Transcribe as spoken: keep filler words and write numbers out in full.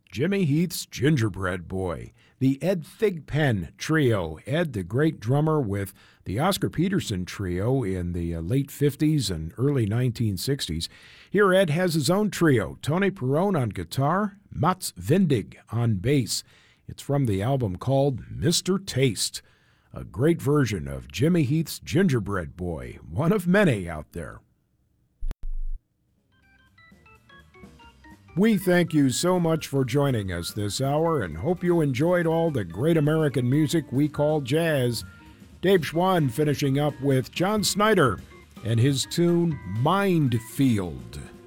Jimmy Heath's Gingerbread Boy, the Ed Thigpen Trio. Ed, the great drummer with the Oscar Peterson Trio in the uh, late fifties and early nineteen sixties. Here Ed has his own trio, Tony Perrone on guitar, Mats Vindig on bass. It's from the album called Mister Taste, a great version of Jimmy Heath's Gingerbread Boy, one of many out there. We thank you so much for joining us this hour and hope you enjoyed all the great American music we call jazz. Dave Schwann finishing up with John Snyder and his tune Mind Field.